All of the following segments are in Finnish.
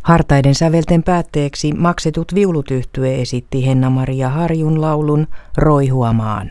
Hartaiden sävelten päätteeksi Maksetut viulut -yhtye esitti Henna-Maria Harjun laulun Roihuamaan.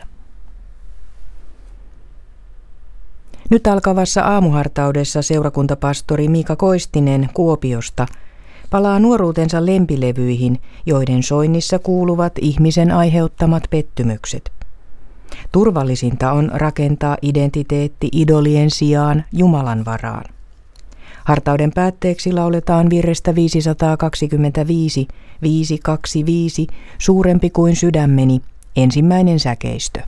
Nyt alkavassa aamuhartaudessa seurakuntapastori Miika Koistinen Kuopiosta palaa nuoruutensa lempilevyihin, joiden soinnissa kuuluvat ihmisen aiheuttamat pettymykset. Turvallisinta on rakentaa identiteetti idolien sijaan Jumalan varaan. Hartauden päätteeksi lauletaan virrestä 525, 525, Suurempi kuin sydämeni, ensimmäinen säkeistö.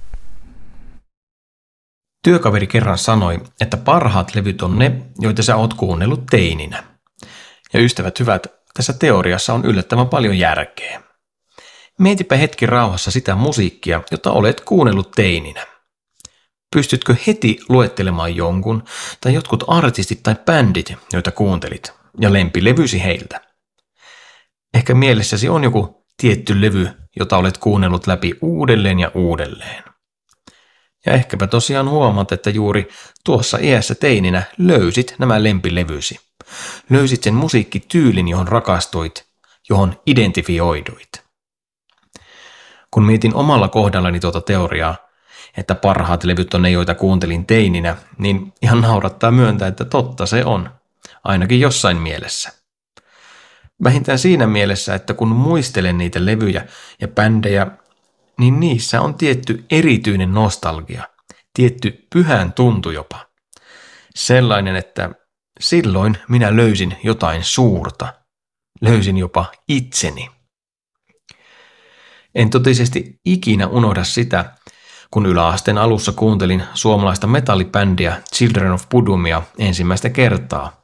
Työkaveri kerran sanoi, että parhaat levyt on ne, joita sä oot kuunnellut teininä. Ja ystävät hyvät, tässä teoriassa on yllättävän paljon järkeä. Mietipä hetki rauhassa sitä musiikkia, jota olet kuunnellut teininä. Pystytkö heti luettelemaan jonkun tai jotkut artistit tai bändit, joita kuuntelit, ja lempilevysi heiltä? Ehkä mielessäsi on joku tietty levy, jota olet kuunnellut läpi uudelleen ja uudelleen. Ja ehkäpä tosiaan huomaat, että juuri tuossa iässä teininä löysit nämä lempilevysi. Löysit sen musiikkityylin, johon rakastuit, johon identifioiduit. Kun mietin omalla kohdallani tuota teoriaa, että parhaat levyt on ne, joita kuuntelin teininä, niin ihan naurattaa myöntää, että totta se on, ainakin jossain mielessä. Vähintään siinä mielessä, että kun muistelen niitä levyjä ja bändejä, niin niissä on tietty erityinen nostalgia, tietty pyhän tuntu jopa. Sellainen, että silloin minä löysin jotain suurta, löysin jopa itseni. En totisesti ikinä unohda sitä, kun yläasteen alussa kuuntelin suomalaista metallibändiä Children of Bodomia ensimmäistä kertaa.